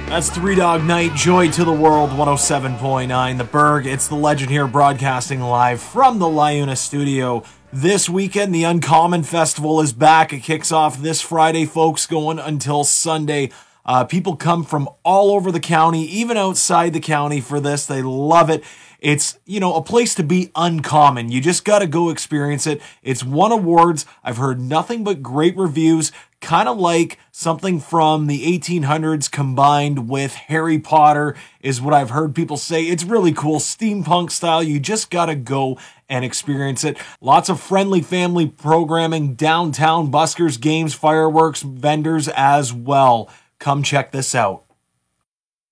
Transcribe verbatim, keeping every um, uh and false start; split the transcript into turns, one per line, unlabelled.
That's Three Dog Night, Joy to the World, one oh seven point nine The Berg. It's the Legend here, broadcasting live from the Liuna studio. This weekend, the Uncommon Festival is back. It kicks off this Friday, folks, going until Sunday. Uh, people come from all over the county, even outside the county for this. They love it. It's, you know, a place to be uncommon. You just got to go experience it. It's won awards. I've heard nothing but great reviews, kind of like something from the eighteen hundreds combined with Harry Potter is what I've heard people say. It's really cool, steampunk style. You just got to go and experience it. Lots of friendly family programming, downtown, buskers, games, fireworks, vendors as well. Come check this out.